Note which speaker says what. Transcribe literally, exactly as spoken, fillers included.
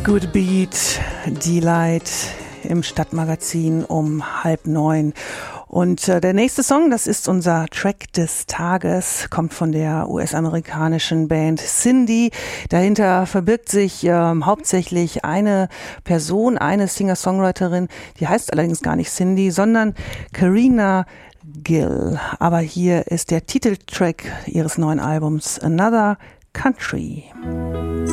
Speaker 1: Good Beat, Delight im Stadtmagazin um halb neun. Und äh, der nächste Song, das ist unser Track des Tages, kommt von der U S-amerikanischen Band Cindy. Dahinter verbirgt sich ähm, hauptsächlich eine Person, eine Singer-Songwriterin, die heißt allerdings gar nicht Cindy, sondern Karina Gill. Aber hier ist der Titeltrack ihres neuen Albums Another Country.